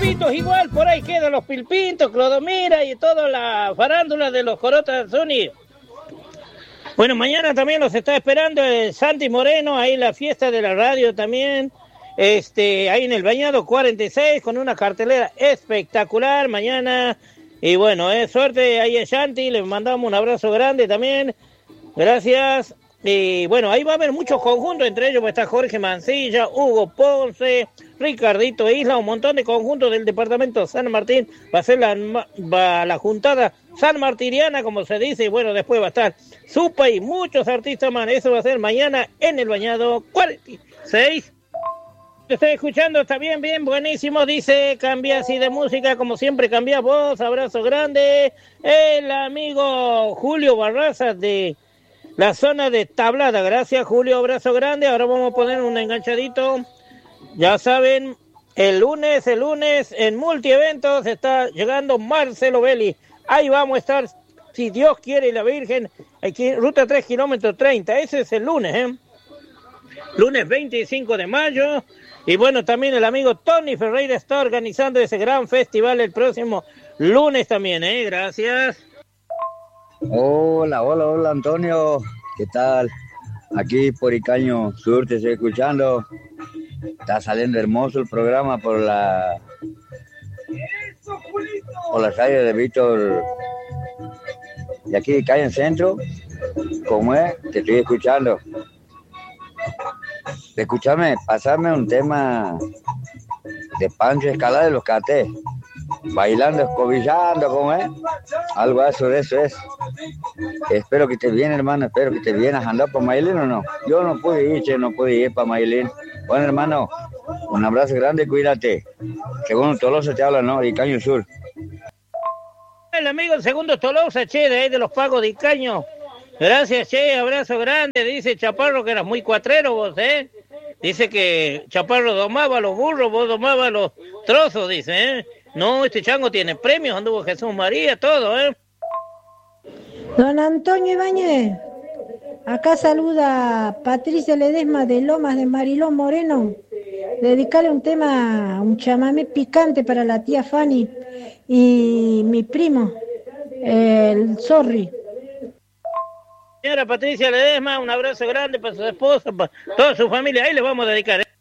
Pilpitos, igual por ahí quedan los Pilpitos, Clodomira y toda la farándula de los Corotas Zuni. Bueno, mañana también los está esperando el Santi Moreno, ahí la fiesta de la radio también, ahí en el Bañado 46, con una cartelera espectacular mañana. Y bueno, suerte ahí en Santi, le mandamos un abrazo grande también, gracias. Y bueno, ahí va a haber muchos conjuntos, entre ellos va a estar Jorge Mancilla, Hugo Ponce, Ricardito Isla, un montón de conjuntos del departamento San Martín. Va a ser la juntada sanmartiriana, como se dice, y bueno, después va a estar Supa y muchos artistas más. Eso va a ser mañana en el Bañado 46. Estoy escuchando, está bien, buenísimo. Dice, cambia así de música, como siempre cambia voz. Abrazo grande. El amigo Julio Barraza de la zona de Tablada. Gracias, Julio, abrazo grande. Ahora vamos a poner un enganchadito. Ya saben, el lunes en Multieventos está llegando Marcelo Belli. Ahí vamos a estar, si Dios quiere y la Virgen, aquí, ruta 3 kilómetros 30. Ese es el lunes, lunes 25 de mayo. Y bueno, también el amigo Tony Ferreira está organizando ese gran festival el próximo lunes también, Gracias. Hola, Antonio, ¿qué tal? Aquí por Icaño Sur te estoy escuchando. Está saliendo hermoso el programa por la calle de Víctor, y aquí calle en Centro. ¿Cómo es? Te estoy escuchando. Escúchame, pasarme un tema de Pancho Escalada de los Catés, bailando, escobillando, ¿cómo es? Algo de eso es. Espero que estés bien, hermano, espero que estés bien. ¿Has andado por Mailén o no? Yo no pude ir para Mailén. Bueno, hermano, un abrazo grande, cuídate. Segundo Tolosa te habla, ¿no? Icaño Sur. El amigo Segundo Tolosa, de ahí de los Pagos de Icaño. Gracias, abrazo grande. Dice Chaparro que eras muy cuatrero vos, Dice que Chaparro domaba los burros, vos domabas los trozos, dice, No, este chango tiene premios, anduvo Jesús María, todo, Don Antonio Ibáñez, acá saluda Patricia Ledesma de Lomas de Marilón Moreno. Dedicarle un tema, un chamamé picante para la tía Fanny y mi primo, el Zorri. Señora Patricia Ledesma, un abrazo grande para su esposa, para toda su familia. Ahí les vamos a dedicar.